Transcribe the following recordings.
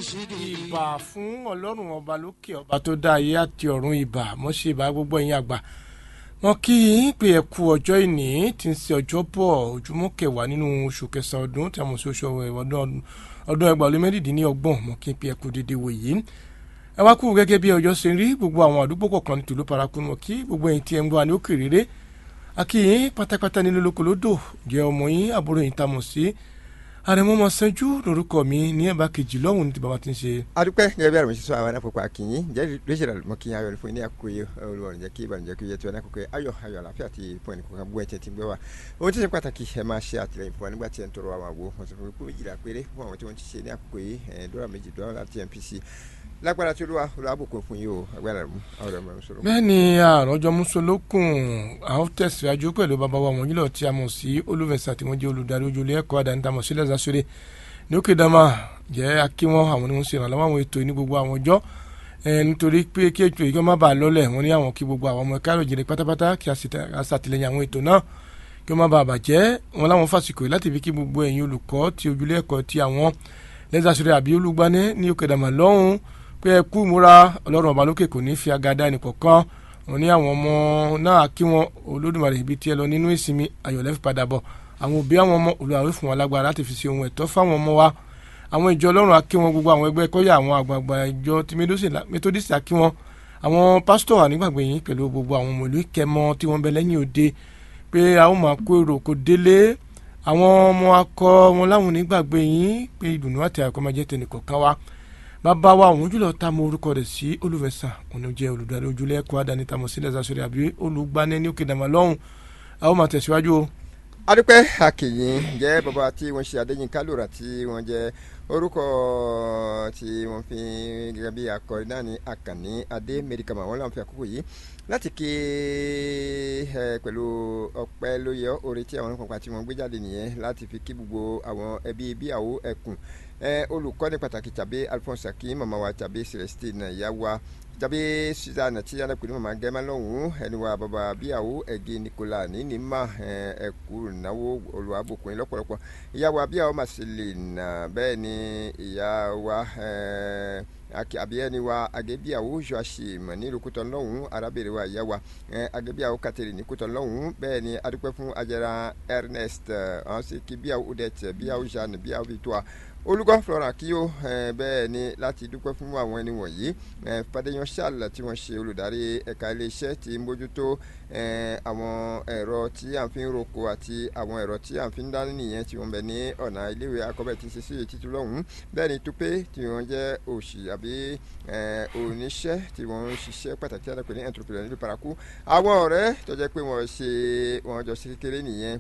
ìbà fún ọlọ́run ọba lókè ọba tó dá ayé àti ọ̀run ìbà mọ́ṣẹ́ ìbà gbogbo ẹ̀yin àgbà wọn kí yín pé ẹ kú ọjọ́ ìní tí ń ṣe ọjọ́ bọ̀ ojúmọ́ kẹwàá nínú oṣù kẹsàn-án ọdún tí a mọ̀ sí oṣù ọdún ẹgbàá lé mẹ́rìndínlọ́gbọ̀n mọ̀ kí n pé ẹ kú dédé wò yìí ẹ wá kú gẹ́gẹ́ bí ọjọ́ ṣe rí gbogbo àwọn àdúgbò kọ̀ọ̀kan ní tòló paraku mọ̀ kí gbogbo ẹ̀yin tí ẹ ń gbọ́ ní òkè rere akíyín pátápátá nílé lóko lódò jẹ́ ọmọ yín àbúrò yín tá mọ̀ sí àrẹ̀mọ́mọ́ sanjú lórúkọ mi ní ẹ̀bá kejì lọ́hùn ní ti bàbá ti ń ṣe. adúpẹ́ gẹ́gẹ́ bí àrùn ṣíṣọ́ àwọn anáfọ̀pọ̀ akínyìn jẹ́ rachel mọ́kí ayọ̀ fún ní àkókò yìí olùwọ̀n jẹ́ kí ìbànújẹ́ kí yẹ tí wọn ní àkókò ayọ̀ àlàáfíà àti fún ẹnì kankan bú ẹ̀jẹ̀ tí ń gbé wa. ohun tí ṣe pàtàkì ẹ máa ṣe àtìlẹyìn fún wa nígbà tí ẹ ń tọrọ àwọn àwo wọn sọ fún mi pé méjìlá péré fún àwọn tí wọ́n ti ṣe ní àkókò yìí dọ́là méjì dọ́là láti NPC lágbára tí olúwa olùwàbùkún fún yìí o agbára mú ọ̀rọ̀ mọ̀ sọ̀rọ̀. bẹ́ẹ̀ ni àròjọ mùsùlùkùn àwọn tẹ̀síwájú pẹ̀lú bàbá wa wọ̀nyí tí a mọ̀ sí olùfẹ̀sà tí wọ́n jẹ́ olùdarí ojúlé ẹ̀kọ́ àdáni tá a mọ̀ sí lẹ́sàsọ́rẹ́ ní òkè dama jẹ́ akíwọ́n àwọn ni wọ́n ṣe ìrànlọ́wọ́ àwọn ètò ní gbogbo àwọn ọjọ́ nítorí pé kí ètò yìí má bàa lọ́lẹ̀ wọ́n ní àwọn kí gbogbo àwọn ọmọ ẹ̀ka ìròjìnlẹ̀ pátápátá kí a ṣàtìlẹ́yìn àwọn ètò náà kí wọ́n má bàa bàjẹ́ wọn láwọn fásitì yìí láti fi kí gbogbo ẹ̀yin olùkọ́ ti ojúlé ẹ̀kọ́ ti àwọn lẹ́sàsọ́rẹ́ àbí olùgbani ní òkè dama lọ́hùn pé ẹ kú múra ọlọ́run ọba lókè kò ní fi agada ẹnì kọ̀ọ̀kan wọn ní àwọn ọmọ náà kí wọn olódùmarè ibi tí ẹ lọ nínú ìsinmi ayọ̀lẹ́ fi padà bọ̀ àwọn òbí àwọn ọmọ olùwàwí fún wọn lágbára láti fi ṣe ohun ẹ̀tọ́ fáwọn ọmọ wa àwọn ìjọ ọlọ́run akí wọn gbogbo àwọn ẹgbẹ́ kọ́yà àwọn àgbààgbà ìjọ ti Methodist akí wọn àwọn pásítọ̀ ànígbàgbé yìí pẹ̀lú gbogbo àwọn ọmọ ìlú Ìkẹmọ tí wọ́n bẹ lẹ́yìn òde pé a ó máa kó èrò kó délé àwọn ọmọ akọ wọn láwọn onígbàgbé yìí pé ìdùnnú àti àkọ́ máa jẹ́ tẹnìkọ̀ọ̀kan wa bàbá wa òun jùlọ tá a mọ orúkọ rẹ̀ sí olùfẹ̀sà òun jẹ́ olùdarí ojúlé ẹ̀kọ́ àdáni tá a mọ̀ sí lẹ́sàsọ́rẹ́ àbí olùgbani ní òkè dàmà lọ́hùn a ó máa tẹ̀síwájú o. adúpẹ́ akínyìn jẹ́ bàbá tí wọ́n ṣe Adéyínká Lóra tí wọ́n jẹ́ orúkọ tí wọ́n fi gẹ́gẹ́ bí akọrin náà ní Àkànní Adé mẹ́ríkàmà wọn làwọn fi àkókò yìí láti ké pẹ̀lú ọpẹ́ lóye oore tí àwọn ọ̀pọ̀ tí wọ́n gbé jáde nìyẹn láti fi kí gbogbo àwọn ẹbí bíyàwó ẹkùn olùkọ́ni pàtàkì tàbí Alphonse Akin màmá wa tàbí Celestine ìyá wa tàbí Susanna tí alákùnrin màmá gẹ́mà lọ́hùn ẹni wa bàbá bíyàwó ẹ̀gẹ́ Nicola ní mà ẹ̀kú ìnáwó olùwàbùkún lọ́pọ̀lọpọ̀ ìyá wa bíyàwó Marceline bẹ́ẹ̀ ni ìyá wa àbíyẹni wa agẹ́bíyàwó Joachim ní ìlúkútọ̀ lọ́hùn arábìnrin wa ìyá wa agẹ́bíyàwó Catherine ní kútọ̀ lọ́hùn bẹ́ẹ̀ ni adúpẹ́ fún ajẹ́ra Ernest àwọn sì kí bíyàwó Odette bíyàwó Jeanne bíyàwó Victoire olùkọ́ Flora kíyó bẹ́ẹ̀ ni láti dúpẹ́ fún àwọn ẹni wọ̀nyí Fadéyan Charles tí wọ́n ṣe olùdarí ẹ̀ka iléeṣẹ́ tí ń bójútó àwọn ẹ̀rọ tí à ń fi ń roko àti àwọn ẹ̀rọ tí à ń fi ń dání nìyẹn tí wọ́n bẹ ní ọ̀nà iléèwé akọ́bẹ̀ tí ṣe sí títú lọ́hùn-ún bẹ́ẹ̀ ni Túpé tí wọ́n jẹ́ òṣì àbí oníṣẹ́ tí wọ́n ń ṣiṣẹ́ pàtàkì àdàpẹ̀ ní entrepreneur nílùú Paraku àwọn ọ̀rẹ́ tó jẹ́ pé wọ́n jọ sí kékeré nìyẹn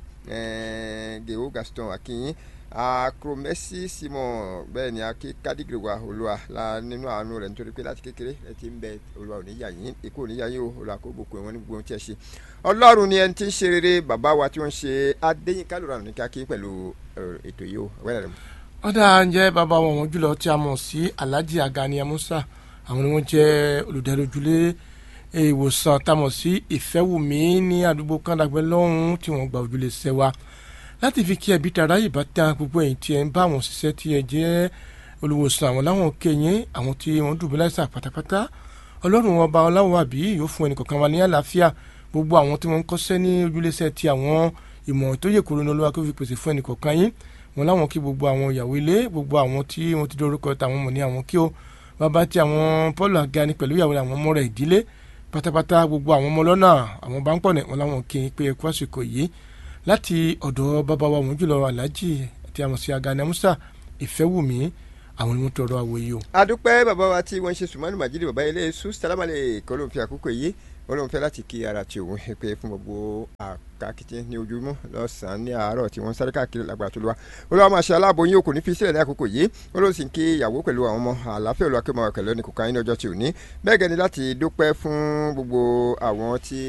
Gèó Gaston Akínyìn Akromesi Simon bẹ́ẹ̀ ni akí kádìgìrì wa olúwa la nínú àánú rẹ̀ nítorí pé láti kékeré ẹ ti ń bẹ olúwa òníyà yín èkó òníyà yín o olúwa kó gbogbo wọn ní gbogbo ohun tí ẹ ṣe ọlọ́run ni ẹni tí ń ṣe rere bàbá wa tí wọ́n ń ṣe Adéyínká Lóra ní kíákí pẹ̀lú ètò yìí o wẹ́rẹ́ rẹ̀ mu. ọ̀dà ń jẹ́ bàbá wọn jùlọ tí a mọ̀ sí Alhaji Agani Amusa àwọn ni wọ́n jẹ́ olùdarí ojúlé ìwòsàn tá a mọ̀ sí Ìfẹ́wùmí ní àdúgbò Kàndàgbẹ́ lọ́hùn tí wọ́n gba ojúlé sẹ́wà láti fi kí ẹbí tara yìí bá tán gbogbo ẹ̀yin tí ẹ ń bá àwọn òṣìṣẹ́ tí ẹ jẹ́ olùwòsàn àwọn láwọn kẹyìn àwọn tí wọ́n dùbú láìsàn pátápátá ọlọ́run ọba ọláwọ̀ àbí yóò fún ẹnìkọ̀ọ̀kan wa ní àlàáfíà gbogbo àwọn tí wọ́n ń kọ́ṣẹ́ ní ojúlẹ́sẹ̀ tí àwọn ìmọ̀ tó yẹ kúrò ní olúwa kó fi pèsè fún ẹnìkọ̀ọ̀kan yín wọn láwọn kí gbogbo àwọn ìyàwó ilé gbogbo àwọn tí wọ́n ti dórúkọ táwọn mọ̀ ní àwọn kí ó bàbá tí àwọn Paul Agani pẹ̀lú ìyàwó àwọn ọmọ rẹ̀ ìdílé pátápátá gbogbo àwọn ọmọ lọ́nà àwọn bá ń pọ̀ wọn láwọn kí n pé ẹ kú àsìkò yìí láti ọ̀dọ̀ bàbá wa wọn jùlọ Alhaji tí a mọ̀ sí Agani Amusa Ìfẹ́wùmí àwọn ni wọ́n tọrọ àwọ̀ yìí o. adúpẹ́ bàbá wa tí wọ́n ṣe Sùmánù Màjídì bàbá ilé ṣú sálámàlẹ̀ kọ́ ló ń fi àkókò yìí wọ́n ló ń fẹ́ láti kí ara tí òun pé fún gbogbo àkàkìtì ní ojúmọ́ lọ́sàn-án ní àárọ̀ tí wọ́n sáré káàkiri lágbára tó lọ́wọ́ olúwa máa ṣe aláàbò yín kò ní fi sílẹ̀ ní àkókò yìí wọ́n ló sì ń kí ìyàwó pẹ̀lú àwọn ọmọ àlàáfíà olúwa kí ọmọ kẹlẹ́ ní kò káyín ní ọjọ́ tí ò ní bẹ́ẹ̀ gẹ́ni láti dúpẹ́ fún gbogbo àwọn tí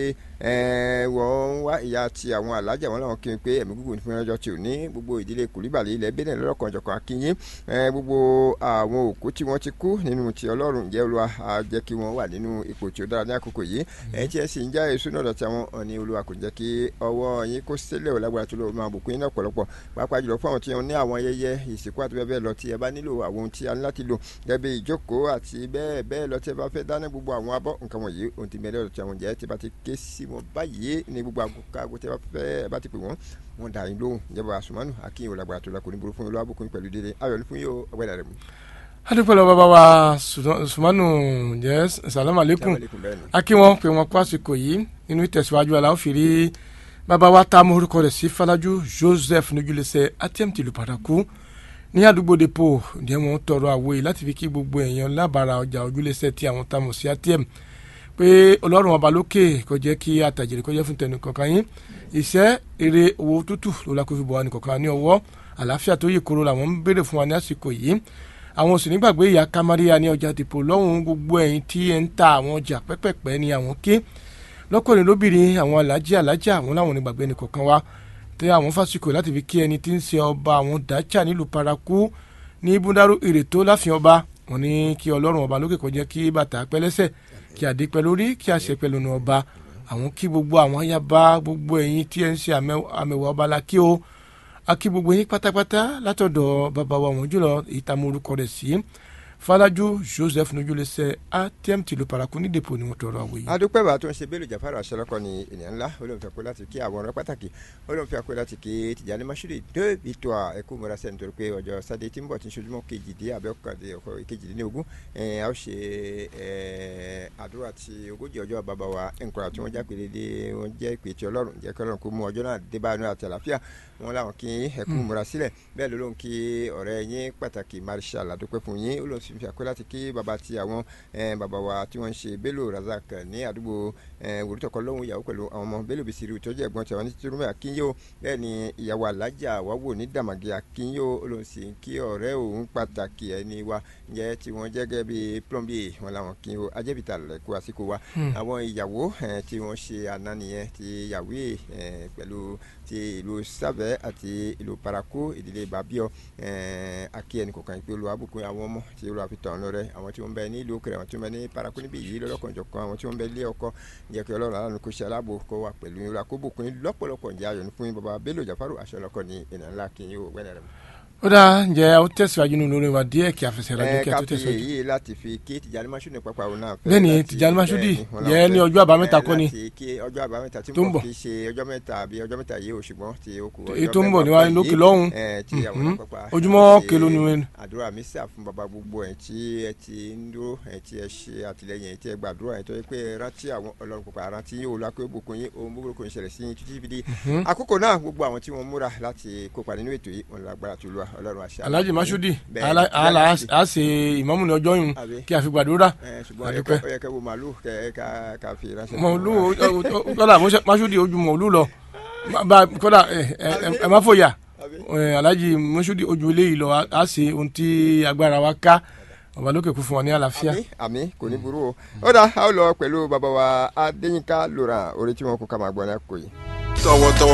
wọ́n wá ìyá àti àwọn alájà wọn làwọn kí n pé ẹ̀mí gígùn fún ọjọ́ tí ò ní gbogbo ìdílé Kùlíbàlì ilẹ̀ Bẹ́nẹ̀ lọ́kàn jọ̀kan akínyín gbogbo àwọn òkú tí wọ́n ti kú nínú ti Ọlọ́run jẹ́ olúwa á jẹ́ kí wọ́n wà nínú ipò tí ó dára ní àkókò yìí yìí ẹ̀yin tí ẹ sì ń já èso náà lọ́tí àwọn ní olúwa kò jẹ́ kí ọwọ́ yín kó sílẹ̀ ò lágbára tó lọ́wọ́ máa bùkún yín náà pọ̀lọpọ̀ pàápàá jùlọ fún àwọn tí wọ́n ní àwọn ayẹyẹ ìsìnkú àti bẹ́ẹ̀ bẹ́ẹ̀ lọ tí ẹ bá nílò àwọn ohun tí a ní láti lò gẹ́gẹ́ bí ìjókòó àti bẹ́ẹ̀ bẹ́ẹ̀ lọ tí ẹ bá fẹ́ dáná gbogbo àwọn abọ́ nǹkan wọ̀nyí ohun tí mẹ́lẹ́ ọ̀tí àwọn jẹ́ tí bá ti ké sí wọn báyìí ní gbogbo àgùkàgù tí ẹ bá fẹ́ bá ti pè wọ́n wọn dà yín lóhùn ìjọba àsùnmánù akínyìn òlàgbà tó lakò ní burú fún olú àbùkún pẹ̀lú dédé ayọ̀ ní fún yóò ọgbẹ́dà rẹ̀ mu. adúpẹ́ lọ bàbá wa sùmánù jẹ́ sàlámù alẹ́kùn akínwọ́n pé wọ́n kó àsìkò yìí nínú ìtẹ̀síwájú aláwọ̀ fìrí bàbá wa tá a mọ orúkọ rẹ̀ sí Fọlájú Joseph nojúlẹsẹ̀ ATM tìlú Paraku ní àdúgbò depo ǹjẹ́ wọ́n tọrọ àwòye láti fi kí gbogbo èèyàn lábàárà ọjà ojúlẹsẹ̀ tí àwọn tá a mọ̀ sí ATM pé ọlọ́run ọba lókè kó jẹ́ kí àtàjèrè kó jẹ́ fún tẹnu kankan yín iṣẹ́ eré owó tútù ló la kó fi bọ̀ wá nìkankan ní ọwọ́ àlàáfíà tó yè koro làwọn ń béèrè fún wa ní àsìkò yìí àwọn òsì nígbàgbé ìyá Kamaria ní ọjà dìpọ̀ lọ́hùn gbogbo ẹ̀yin tí ẹ ń ta àwọn ọjà pẹ́pẹ́pẹ́ ní àwọn ké lọ́kùnrin lóbìnrin àwọn alájà àwọn làwọn onígbàgbé nìkankan wá tẹ àwọn fásikò láti fi kí ẹni tí ń ṣe ọba àwọn Dacha nílùú Paraku ní Búndàrú Ìrètò láàfin ọba wọn ní kí ọlọ́run ọba lókè kó jẹ́ kí bàtà pẹ́ lẹ́sẹ̀ kí àdé pẹ́ lórí kí àṣẹ pẹ́ lónà ọba àwọn kí gbogbo àwọn ayaba gbogbo ẹ̀yin tí ẹ ń ṣe àmẹ̀wà ọba la kí o akí gbogbo yín pátápátá látọ̀dọ̀ bàbá wa wọn jùlọ ìtààmú orúkọ rẹ̀ sí Fọlájú Joseph nojúlẹsẹ̀ ATM tìlú Paraku ní depo ni wọ́n tọrọ àwòye. adúpẹ́ bá tó ń ṣe Bello Jafaru aṣọ́lọ́kọ ní ènìyàn ńlá olóńfẹ́ kó láti kí àwọn ọ̀rọ̀ pàtàkì olóńfẹ́ kó láti kí Tìjàní Mashood de Victoire ẹ̀kú múra sẹ́ni torí pé ọjọ́ sátidé tí ń bọ̀ tí ń ṣojúmọ́ kejìdínlógún a ó ṣe àdúrà ti ogójì ọjọ́ bàbá wa nkọ́ra tí wọ́n jápèlé dé wọ́n jẹ́ ìpè tí ọlọ́run jẹ́ kí ọlọ́run kó mú ọjọ́ náà dé báyìí àti àlàáfíà wọn làwọn kí ẹ̀kú múra sílẹ̀ bẹ́ẹ̀ ló ló ń kí ọ̀rẹ́ yín pàtàkì Marshal adúpẹ́ fún yín ó ló ń fi àkó láti kí bàbá ti àwọn bàbá wa tí wọ́n ń ṣe Bello Razak ní àdúgbò wòlítọ̀kọ lọ́hùn ìyàwó pẹ̀lú àwọn ọmọ Bello Bisiru tó jẹ́ ẹ̀gbọ́n tí àwọn ní tìrúmẹ́ akínyó bẹ́ẹ̀ ni ìyàwó alájà wáwò ní dàmàgì akínyó ó ló ń sì kí ọ̀rẹ́ òun pàtàkì ẹni wa jẹ́ tí wọ́n jẹ́ gẹ́gẹ́ bí plombier wọn làwọn kí o ajẹ́bìtà lẹ́kọ́ àsìkò wa àwọn ìyàwó tí wọ́n ṣe àná nìyẹn ti yàwé pẹ̀lú ti ìlú Sàbẹ̀ àti ìlú Paraku ìdílé Babio akí ẹnì kọ̀ọ̀kan pé olú àbùkún àwọn ọmọ tí olú àfitàn lọ́rẹ́ àwọn tí wọ́n bẹ ní ìlú òkèrè àwọn tí wọ́n bẹ ní Paraku níbí yìí lọ́lọ́kanjọ̀kan àwọn tí wọ́n bẹ lé ọkọ jẹ́ kí Ọlọ́run aláàánú kó ṣe aláàbò kó wà pẹ̀lú olú àkóbùkún lọ́pọ̀lọpọ̀ ǹjẹ́ ayọ̀ ní fún bàbá Bello Jafaru aṣọ́lọ́kọ ní ìnà ńlá kí n yóò wẹ́nẹ̀ rẹ̀ mọ́. ó dáa ǹjẹ́ ó tẹ̀síwájú nínú orin wa díẹ̀ kí a fẹsẹ̀ rájò kí a tó tẹ̀síwájú. káfí èyí láti fi kí Tìjàní Mashood ní pápá òun náà. bẹ́ẹ̀ni Tìjàní Mashood yẹ ní ọjọ́ àbámẹ́ta kọ́ ni. láti kí ọjọ́ àbámẹ́ta tí mo fi ṣe ọjọ́ mẹ́ta àbí ọjọ́ mẹ́ta yìí o ṣùgbọ́n tí o kù ọjọ́ mẹ́ta. ètò ń bọ̀ níwájú lókè lọ́hùn. tí àwọn pápá ojúmọ́ kelo ni wẹ́n. àdúrà mi sà fún bàbá gbogbo ẹ̀ tí ẹ ti ń dúró ẹ̀ tí ẹ ṣe àtìlẹyìn ẹ̀ tí ẹ gbàdúrà ẹ̀ tó yẹ pé rántí àwọn Ọlọ́run pápá rántí yóò lákò ìbùkún yín ohun gbogbo kò ń ṣẹlẹ̀ sí yín títí fi di àkókò náà gbogbo àwọn tí wọ́n múra láti kópa nínú ètò yìí wọn lágbára tó lu Ọlọ́run àṣà. Alhaji Mashood a ṣe ìmáàmù ní ọjọ́ yìí kí a fi gbàdúrà. ṣùgbọ́n ó yẹ kẹ́ wo màálù ká fi ránṣẹ́. màálù kọ́dà Mashood ojú màálù lọ kọ́dà ẹ má fòyà Alhaji Mashood ojú eléyìí lọ a ṣe ohun tí agbára wa ká ọba lókè kú fún wa ní àlàáfíà. àmín kò ní burú o ó dà á lọ pẹ̀lú bàbá wa Adéyínká Laurent orí tí wọn kò ká máa gbọ́ ní àkókò yìí. tọwọ́tọwọ́